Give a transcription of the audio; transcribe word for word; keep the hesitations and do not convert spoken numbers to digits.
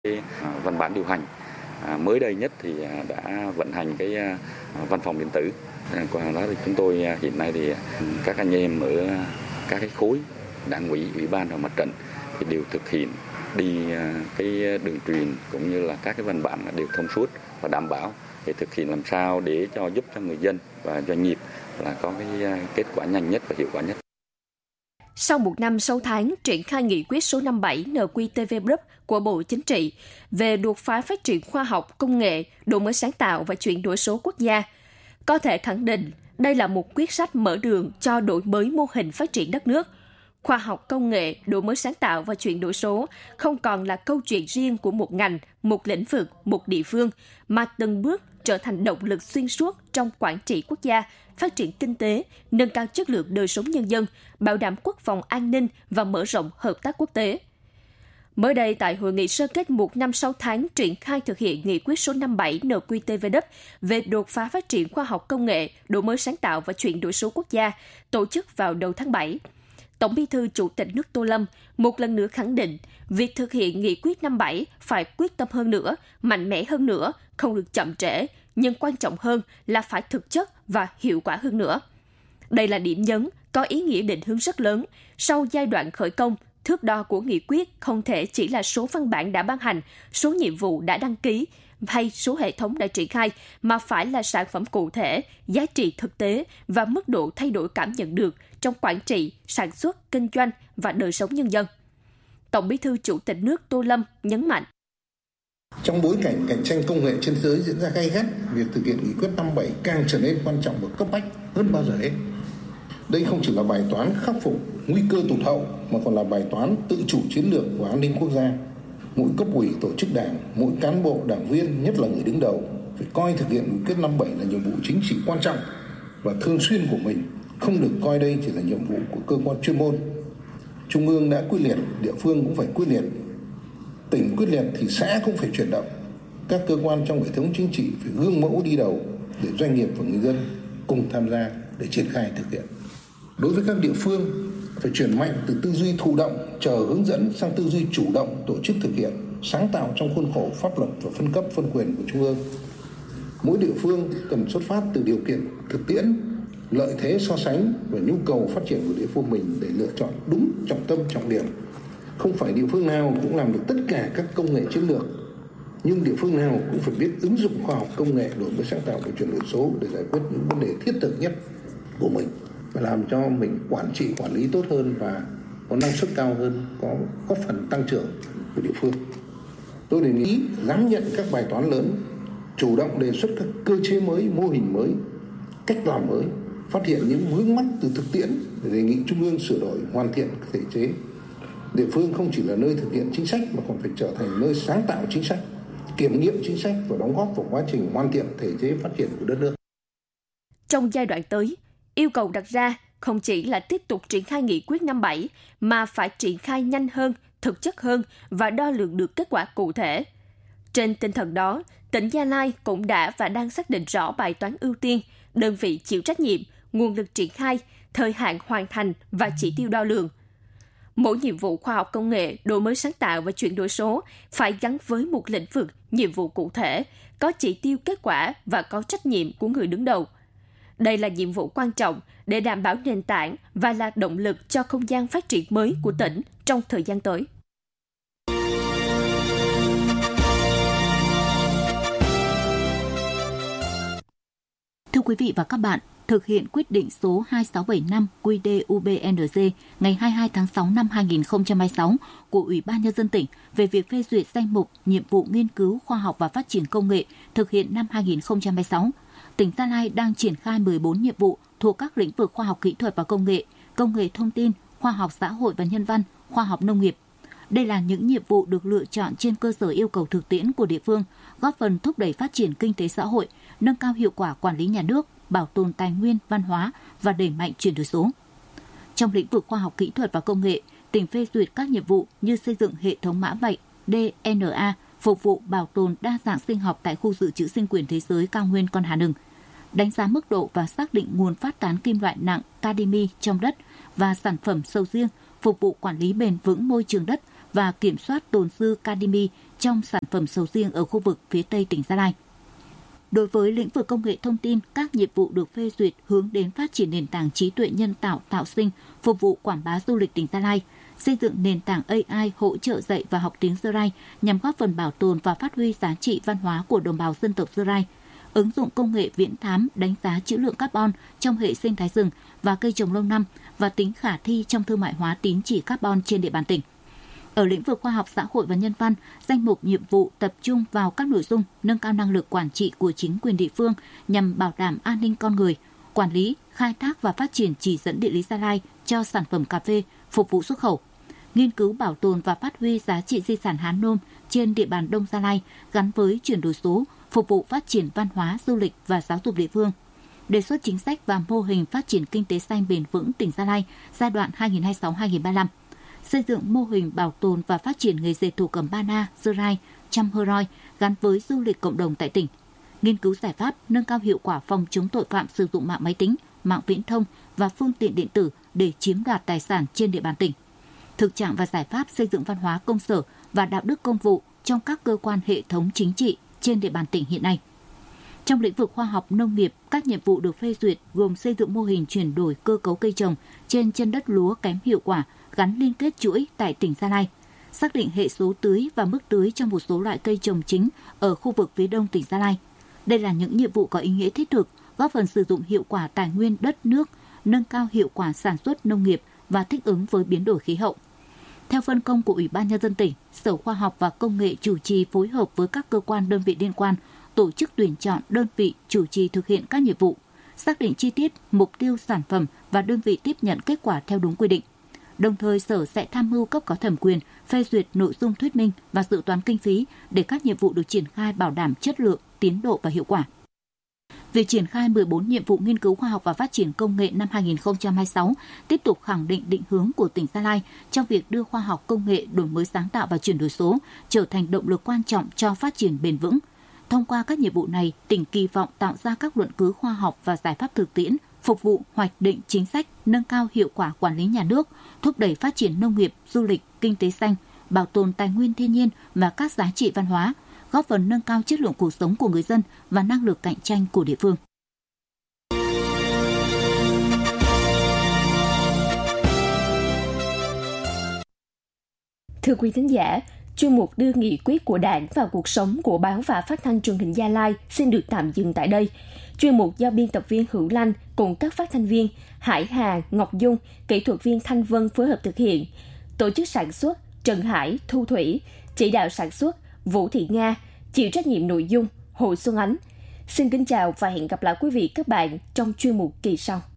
cái văn bản điều hành. À, mới đây nhất thì đã vận hành cái văn phòng điện tử. Qua đó thì chúng tôi hiện nay thì các anh em ở các cái khối đảng ủy, ủy ban và mặt trận thì đều thực hiện đi cái đường truyền cũng như là các cái văn bản đều thông suốt và đảm bảo để thực hiện làm sao để cho giúp cho người dân và doanh nghiệp là có cái kết quả nhanh nhất và hiệu quả nhất. Sau một năm sáu tháng triển khai nghị quyết số năm mươi bảy en quy tê vê bê của Bộ Chính trị về đột phá phát triển khoa học, công nghệ, đổi mới sáng tạo và chuyển đổi số quốc gia, có thể khẳng định đây là một quyết sách mở đường cho đổi mới mô hình phát triển đất nước. Khoa học, công nghệ, đổi mới sáng tạo và chuyển đổi số không còn là câu chuyện riêng của một ngành, một lĩnh vực, một địa phương, mà từng bước trở thành động lực xuyên suốt trong quản trị quốc gia, phát triển kinh tế, nâng cao chất lượng đời sống nhân dân, bảo đảm quốc phòng an ninh và mở rộng hợp tác quốc tế. Mới đây, tại hội nghị sơ kết một năm sáu tháng triển khai thực hiện nghị quyết số năm mươi bảy en quy tê vê đê về đột phá phát triển khoa học công nghệ, đổi mới sáng tạo và chuyển đổi số quốc gia, tổ chức vào đầu tháng bảy, Tổng Bí thư Chủ tịch nước Tô Lâm một lần nữa khẳng định việc thực hiện nghị quyết năm mươi bảy phải quyết tâm hơn nữa, mạnh mẽ hơn nữa, không được chậm trễ, nhưng quan trọng hơn là phải thực chất và hiệu quả hơn nữa. Đây là điểm nhấn có ý nghĩa định hướng rất lớn. Sau giai đoạn khởi công, thước đo của nghị quyết không thể chỉ là số văn bản đã ban hành, số nhiệm vụ đã đăng ký hay số hệ thống đã triển khai, mà phải là sản phẩm cụ thể, giá trị thực tế và mức độ thay đổi cảm nhận được trong quản trị, sản xuất, kinh doanh và đời sống nhân dân. Tổng Bí thư Chủ tịch nước Tô Lâm nhấn mạnh. Trong bối cảnh cạnh tranh công nghệ trên thế giới diễn ra gay gắt, việc thực hiện nghị quyết năm mươi bảy càng trở nên quan trọng và cấp bách hơn bao giờ hết. Đây không chỉ là bài toán khắc phục nguy cơ tụt hậu mà còn là bài toán tự chủ chiến lược của an ninh quốc gia. Mỗi cấp ủy, tổ chức đảng, mỗi cán bộ, đảng viên, nhất là người đứng đầu, phải coi thực hiện nghị quyết năm mươi bảy là nhiệm vụ chính trị quan trọng và thường xuyên của mình, không được coi đây chỉ là nhiệm vụ của cơ quan chuyên môn. Trung ương đã quyết liệt, địa phương cũng phải quyết liệt. Tỉnh quyết liệt thì xã cũng phải chuyển động. Các cơ quan trong hệ thống chính trị phải gương mẫu đi đầu để doanh nghiệp và người dân cùng tham gia để triển khai thực hiện. Đối với các địa phương, phải chuyển mạnh từ tư duy thụ động, chờ hướng dẫn sang tư duy chủ động, tổ chức thực hiện, sáng tạo trong khuôn khổ pháp luật và phân cấp phân quyền của Trung ương. Mỗi địa phương cần xuất phát từ điều kiện thực tiễn, lợi thế so sánh và nhu cầu phát triển của địa phương mình để lựa chọn đúng trọng tâm trọng điểm. Không phải địa phương nào cũng làm được tất cả các công nghệ chiến lược, nhưng địa phương nào cũng phải biết ứng dụng khoa học công nghệ, đổi mới sáng tạo và chuyển đổi số để giải quyết những vấn đề thiết thực nhất của mình và làm cho mình quản trị, quản lý tốt hơn và có năng suất cao hơn, có góp phần tăng trưởng của địa phương. Tôi đề nghị dám nhận các bài toán lớn, chủ động đề xuất các cơ chế mới, mô hình mới, cách làm mới, phát hiện những vướng mắc từ thực tiễn để đề nghị Trung ương sửa đổi, hoàn thiện thể chế. Địa phương không chỉ là nơi thực hiện chính sách mà còn phải trở thành nơi sáng tạo chính sách, kiểm nghiệm chính sách và đóng góp vào quá trình hoàn thiện thể chế phát triển của đất nước. Trong giai đoạn tới, yêu cầu đặt ra không chỉ là tiếp tục triển khai nghị quyết năm mươi bảy mà phải triển khai nhanh hơn, thực chất hơn và đo lường được kết quả cụ thể. Trên tinh thần đó, tỉnh Gia Lai cũng đã và đang xác định rõ bài toán ưu tiên, đơn vị chịu trách nhiệm, nguồn lực triển khai, thời hạn hoàn thành và chỉ tiêu đo lường. Mỗi nhiệm vụ khoa học công nghệ, đổi mới sáng tạo và chuyển đổi số phải gắn với một lĩnh vực, nhiệm vụ cụ thể, có chỉ tiêu kết quả và có trách nhiệm của người đứng đầu. Đây là nhiệm vụ quan trọng để đảm bảo nền tảng và là động lực cho không gian phát triển mới của tỉnh trong thời gian tới. Thưa quý vị và các bạn, thực hiện quyết định số hai sáu bảy năm quy đê u bê en giê ngày hai mươi hai tháng sáu năm hai nghìn không trăm hai mươi sáu của Ủy ban Nhân dân tỉnh về việc phê duyệt danh mục nhiệm vụ nghiên cứu khoa học và phát triển công nghệ thực hiện năm hai nghìn không trăm hai mươi sáu, tỉnh Gia Lai đang triển khai mười bốn nhiệm vụ thuộc các lĩnh vực khoa học kỹ thuật và công nghệ, công nghệ thông tin, khoa học xã hội và nhân văn, khoa học nông nghiệp. Đây là những nhiệm vụ được lựa chọn trên cơ sở yêu cầu thực tiễn của địa phương, góp phần thúc đẩy phát triển kinh tế xã hội, nâng cao hiệu quả quản lý nhà nước, bảo tồn tài nguyên, văn hóa và đẩy mạnh chuyển đổi số. Trong lĩnh vực khoa học kỹ thuật và công nghệ, tỉnh phê duyệt các nhiệm vụ như xây dựng hệ thống mã vạch đê en a phục vụ bảo tồn đa dạng sinh học tại khu dự trữ sinh quyển thế giới cao nguyên Con Hà Nừng, đánh giá mức độ và xác định nguồn phát tán kim loại nặng cadimi trong đất và sản phẩm sầu riêng phục vụ quản lý bền vững môi trường đất và kiểm soát tồn dư cadimi trong sản phẩm sầu riêng ở khu vực phía Tây tỉnh Gia Lai. Đối với lĩnh vực công nghệ thông tin, các nhiệm vụ được phê duyệt hướng đến phát triển nền tảng trí tuệ nhân tạo tạo sinh, phục vụ quảng bá du lịch tỉnh Gia Lai, xây dựng nền tảng a i hỗ trợ dạy và học tiếng Gia Lai nhằm góp phần bảo tồn và phát huy giá trị văn hóa của đồng bào dân tộc Gia Lai, ứng dụng công nghệ viễn thám đánh giá trữ lượng carbon trong hệ sinh thái rừng và cây trồng lâu năm và tính khả thi trong thương mại hóa tín chỉ carbon trên địa bàn tỉnh. Ở lĩnh vực khoa học xã hội và nhân văn, danh mục nhiệm vụ tập trung vào các nội dung nâng cao năng lực quản trị của chính quyền địa phương nhằm bảo đảm an ninh con người, quản lý, khai thác và phát triển chỉ dẫn địa lý Gia Lai cho sản phẩm cà phê phục vụ xuất khẩu, nghiên cứu bảo tồn và phát huy giá trị di sản Hán Nôm trên địa bàn Đông Gia Lai gắn với chuyển đổi số, phục vụ phát triển văn hóa, du lịch và giáo dục địa phương. Đề xuất chính sách và mô hình phát triển kinh tế xanh bền vững tỉnh Gia Lai giai đoạn hai nghìn không trăm hai mươi sáu đến hai nghìn không trăm ba mươi lăm. Xây dựng mô hình bảo tồn và phát triển nghề dệt thổ cẩm Ba Na, Dơ Rai, Chăm Hơ Roi gắn với du lịch cộng đồng tại tỉnh. Nghiên cứu giải pháp nâng cao hiệu quả phòng chống tội phạm sử dụng mạng máy tính, mạng viễn thông và phương tiện điện tử để chiếm đoạt tài sản trên địa bàn tỉnh. Thực trạng và giải pháp xây dựng văn hóa công sở và đạo đức công vụ trong các cơ quan hệ thống chính trị trên địa bàn tỉnh hiện nay. Trong lĩnh vực khoa học nông nghiệp, các nhiệm vụ được phê duyệt gồm xây dựng mô hình chuyển đổi cơ cấu cây trồng trên chân đất lúa kém hiệu quả gắn liên kết chuỗi tại tỉnh Gia Lai, xác định hệ số tưới và mức tưới cho một số loại cây trồng chính ở khu vực phía đông tỉnh Gia Lai. Đây là những nhiệm vụ có ý nghĩa thiết thực, góp phần sử dụng hiệu quả tài nguyên đất nước, nâng cao hiệu quả sản xuất nông nghiệp và thích ứng với biến đổi khí hậu. Theo phân công của Ủy ban Nhân dân tỉnh, Sở Khoa học và Công nghệ chủ trì phối hợp với các cơ quan đơn vị liên quan, tổ chức tuyển chọn đơn vị chủ trì thực hiện các nhiệm vụ, xác định chi tiết, mục tiêu sản phẩm và đơn vị tiếp nhận kết quả theo đúng quy định. Đồng thời, Sở sẽ tham mưu cấp có thẩm quyền phê duyệt nội dung thuyết minh và dự toán kinh phí để các nhiệm vụ được triển khai bảo đảm chất lượng, tiến độ và hiệu quả. Việc triển khai mười bốn nhiệm vụ nghiên cứu khoa học và phát triển công nghệ năm hai nghìn không trăm hai mươi sáu tiếp tục khẳng định định hướng của tỉnh Gia Lai trong việc đưa khoa học công nghệ, đổi mới sáng tạo và chuyển đổi số trở thành động lực quan trọng cho phát triển bền vững. Thông qua các nhiệm vụ này, tỉnh kỳ vọng tạo ra các luận cứ khoa học và giải pháp thực tiễn, phục vụ hoạch định chính sách, nâng cao hiệu quả quản lý nhà nước, thúc đẩy phát triển nông nghiệp, du lịch, kinh tế xanh, bảo tồn tài nguyên thiên nhiên và các giá trị văn hóa, góp phần nâng cao chất lượng cuộc sống của người dân và năng lực cạnh tranh của địa phương. Thưa quý thính giả, chuyên mục đưa nghị quyết của Đảng vào cuộc sống của Báo và Phát thanh Truyền hình Gia Lai xin được tạm dừng tại đây. Chuyên mục do biên tập viên Hữu Lanh cùng các phát thanh viên Hải Hà, Ngọc Dung, kỹ thuật viên Thanh Vân phối hợp thực hiện. Tổ chức sản xuất Trần Hải, Thu Thủy, chỉ đạo sản xuất Vũ Thị Nga, chịu trách nhiệm nội dung Hồ Xuân Ánh. Xin kính chào và hẹn gặp lại quý vị các bạn trong chuyên mục kỳ sau.